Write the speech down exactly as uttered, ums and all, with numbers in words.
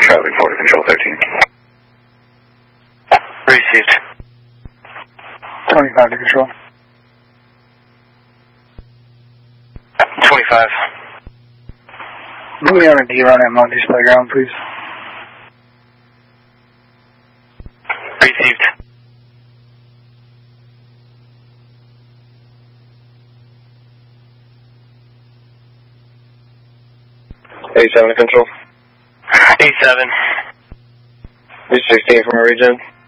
Charlie four to Control thirteen. Received. twenty-five to Control. twenty-five. Meet me on a D run at Monty's Playground, please. Received. eighty-seven to Control. eighty-seven. three sixteen from our region.